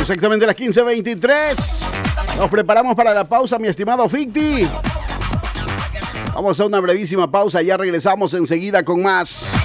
exactamente las 15:23. Nos preparamos para la pausa, mi estimado Ficti. Vamos a una brevísima pausa, ya regresamos enseguida con más.